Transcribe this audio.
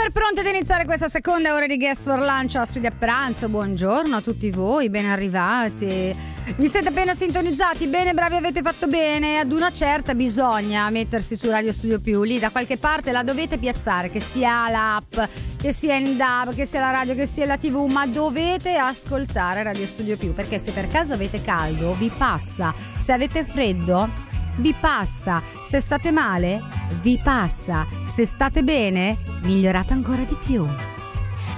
Super pronti ad iniziare questa seconda ora di Guest for Lunch, ospiti a pranzo. Buongiorno a tutti voi, ben arrivati. Mi siete appena sintonizzati? Bene, bravi, avete fatto bene. Ad una certa bisogna mettersi su Radio Studio Più, lì da qualche parte la dovete piazzare, che sia l'app, che sia in DAB, che sia la radio, che sia la TV, ma dovete ascoltare Radio Studio Più, perché se per caso avete caldo vi passa, se avete freddo vi passa, se state male vi passa, se state bene migliorate ancora di più.